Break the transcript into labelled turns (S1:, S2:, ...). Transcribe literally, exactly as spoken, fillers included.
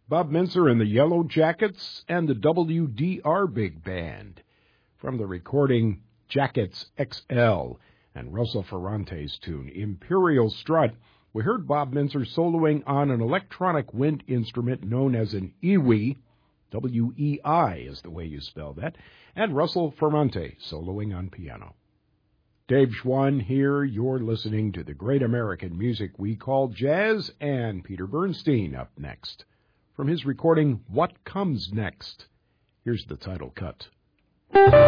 S1: Bob Mintzer and the Yellow Jackets and the W D R Big Band. From the recording Jackets X L and Russell Ferrante's tune Imperial Strut, we heard Bob Mintzer soloing on an electronic wind instrument known as an iwi, W E I is the way you spell that, and Russell Ferrante soloing on piano. Dave Schwann here. You're listening to the great American music we call jazz, and Peter Bernstein up next. From his recording What Comes Next, here's the title cut.